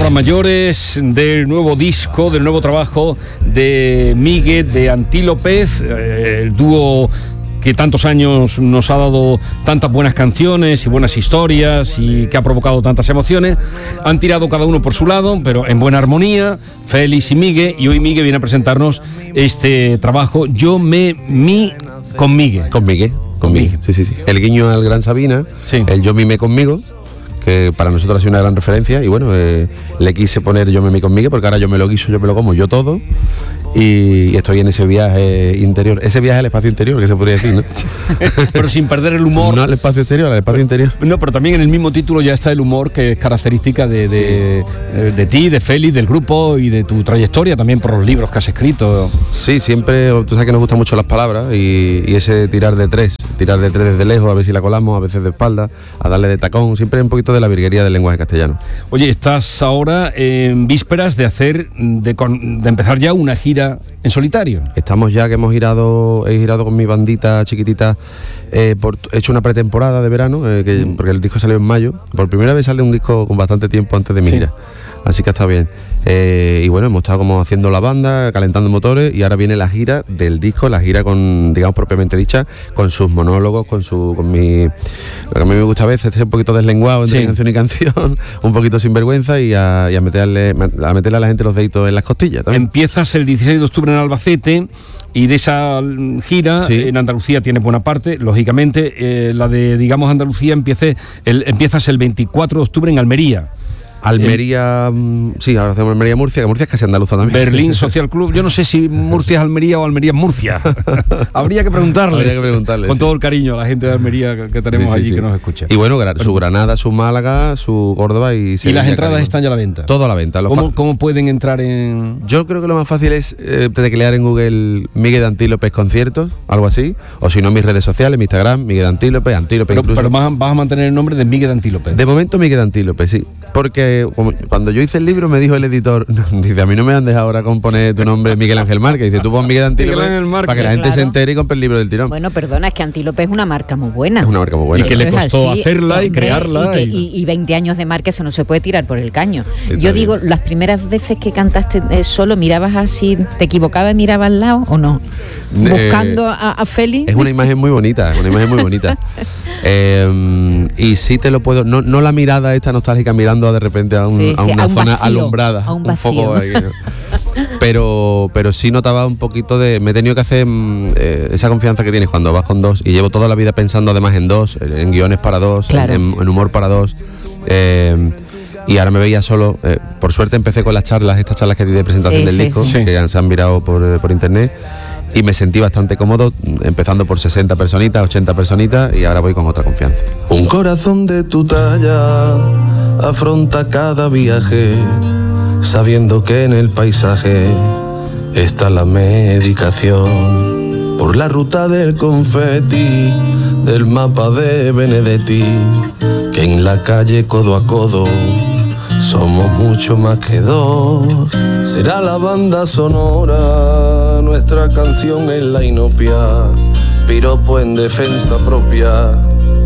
palabras mayores del nuevo disco, del nuevo trabajo de Miguel de Antílopez, el dúo que tantos años nos ha dado tantas buenas canciones y buenas historias y que ha provocado tantas emociones. Han tirado cada uno por su lado, pero en buena armonía, Félix y Miguel, y hoy Miguel viene a presentarnos este trabajo, Yo me mí con Miguel. Con Miguel. Sí. El guiño al Gran Sabina, sí. El Yo mimé conmigo, que para nosotros ha sido una gran referencia, y bueno, le quise poner Yo me mí conmigo, porque ahora yo me lo guiso, yo me lo como, yo todo. Y estoy en ese viaje interior, ese viaje al espacio interior, que se podría decir, ¿no? Pero sin perder el humor. No al espacio exterior, al espacio interior. No, pero también en el mismo título ya está el humor, que es característica de ti, de Félix, del grupo y de tu trayectoria también por los libros que has escrito. Sí, siempre, tú sabes que nos gustan mucho las palabras y ese tirar de tres desde lejos, a ver si la colamos, a veces de espalda, a darle de tacón, siempre un poquito de la virguería del lenguaje castellano. Oye, estás ahora en vísperas de empezar ya una gira en solitario. Estamos ya que he girado con mi bandita chiquitita, he hecho una pretemporada de verano, porque el disco salió en mayo. Por primera vez sale un disco con bastante tiempo antes de mi gira, así que está bien. Y bueno, hemos estado como haciendo la banda, calentando motores, y ahora viene la gira del disco, la gira con, digamos, propiamente dicha, con sus monólogos, con mi... Lo que a mí me gusta a veces es un poquito deslenguado entre canción y canción, un poquito sinvergüenza, y a meterle a la gente los deditos en las costillas también. Empiezas el 16 de octubre en Albacete, y de esa gira, en Andalucía tienes buena parte, lógicamente. La de, digamos, Andalucía empiezas el 24 de octubre en Almería. Almería, sí, ahora hacemos Almería-Murcia, que Murcia es casi andaluza también. Berlín Social Club, yo no sé si Murcia es Almería o Almería es Murcia. Habría que preguntarle. Con todo el cariño a la gente de Almería que tenemos allí, que nos escucha. Y bueno, su Granada, su Málaga, su Córdoba y las entradas están ya a la venta. Todo a la venta. ¿Cómo pueden entrar en...? Yo creo que lo más fácil es teclear en Google Miguel de Antílopez conciertos, algo así, o si no, mis redes sociales, mi Instagram, Miguel de Antílopez incluso. Pero vas a mantener el nombre de Miguel de Antílopez. De momento Miguel de Antílopez, sí. Porque cuando yo hice el libro me dijo el editor, dice, a mí no me han dejado ahora componer tu nombre Miguel Ángel Márquez, dice, tú pon Miguel de Antílopez para que la gente se entere y compre el libro del tirón. Bueno, perdona, es que Antílopez es una marca muy buena. Es una marca muy buena. Y que le costó hacerla y crearla. Y 20 años de marca, eso no se puede tirar por el caño. Yo digo, las primeras veces que cantaste solo, mirabas así, ¿te equivocabas y mirabas al lado o no? Buscando a Félix. Es una imagen muy bonita, y sí te lo puedo, no la mirada esta nostálgica mirando de repente a una zona vacío, alumbrada, a un vacío. Foco ahí, ¿no? pero sí notaba un poquito de... Me he tenido que hacer esa confianza que tienes cuando vas con dos, y llevo toda la vida pensando además en dos, en guiones para dos, claro. en humor para dos, y ahora me veía solo. Por suerte empecé con estas charlas que di de presentación del disco, que se han virado por internet, y me sentí bastante cómodo, empezando por 60 personitas, 80 personitas, y ahora voy con otra confianza. Un corazón de tu talla afronta cada viaje, sabiendo que en el paisaje está la medicación. Por la ruta del confeti, del mapa de Benedetti, que en la calle codo a codo somos mucho más que dos. Será la banda sonora, nuestra canción en la inopia, piropo en defensa propia.